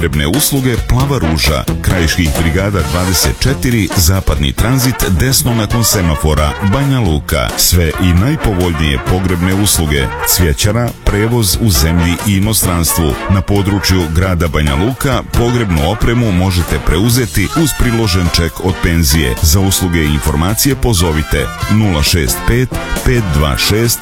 pogrebne usluge Plava ruža, Krajiških brigada 24, Zapadni tranzit, desno nakon semafora, Banja Luka. Sve i najpovoljnije pogrebne usluge, cvjećara, prevoz u zemlji i inostranstvu. Na području grada Banja Luka pogrebnu opremu možete preuzeti uz priložen ček od penzije. Za usluge i informacije pozovite 065 526